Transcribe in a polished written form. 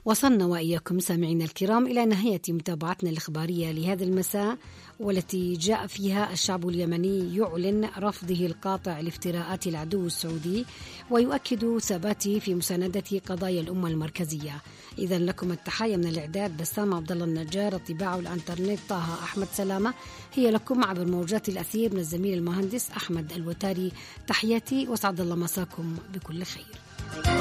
وصلنا وإياكم سامعينا الكرام إلى نهاية متابعتنا الإخبارية لهذا المساء، والتي جاء فيها الشعب اليمني يعلن رفضه القاطع لافتراءات العدو السعودي ويؤكد ثباته في مساندة قضايا الأمة المركزية. إذا لكم التحية من الإعداد بسام عبد الله النجار، الطباعة والإنترنت طه أحمد سلامة، هي لكم عبر موجات الأثير من الزميل المهندس أحمد الوتاري. تحياتي وسعد الله مساكم بكل خير.